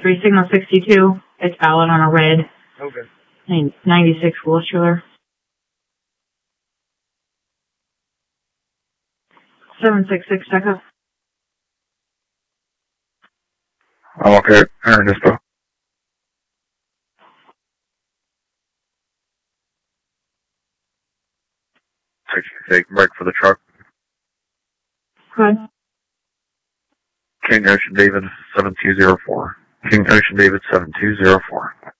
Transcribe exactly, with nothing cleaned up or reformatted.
three, signal sixty-two. It's valid on a red. Okay. ninety-six Wilshire. seven six six, Echo. I'm okay. Aaron Dispo. Take break for the truck. Good. King Ocean David seven two zero four. King Ocean David seven two zero four.